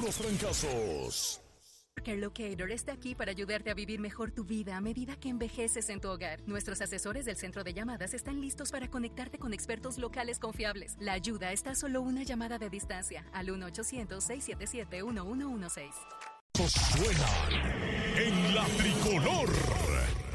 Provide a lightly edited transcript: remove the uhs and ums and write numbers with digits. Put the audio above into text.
los trancazos. Care Locator está aquí para ayudarte a vivir mejor tu vida a medida que envejeces en tu hogar. Nuestros asesores del centro de llamadas están listos para conectarte con expertos locales confiables. La ayuda está a solo una llamada de distancia al 1-800-677-1116. Suenan en la tricolor.